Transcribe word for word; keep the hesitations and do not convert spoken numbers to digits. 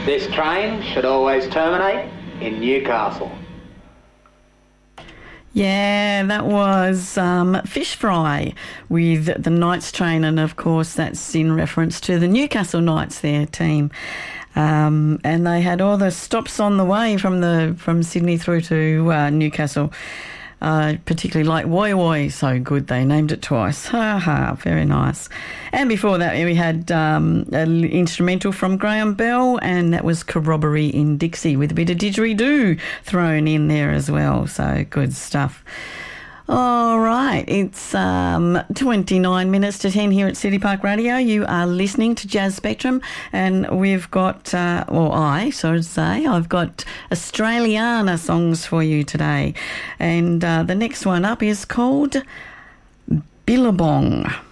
This train should always terminate in Newcastle. Yeah, that was um, Fish Fry with the Knights train, and of course that's in reference to the Newcastle Knights, their team. Um, and they had all the stops on the way from the from Sydney through to uh, Newcastle, uh, particularly like Woi Woi, so good they named it twice. Ha ha, very nice. And before that we had um, an instrumental from Graham Bell, and that was Corroboree in Dixie with a bit of didgeridoo thrown in there as well, so good stuff. All right, it's um, twenty-nine minutes to ten here at City Park Radio. You are listening to Jazz Spectrum, and we've got, uh, well, I, so to say, I've got Australiana songs for you today. And uh, the next one up is called Billabong.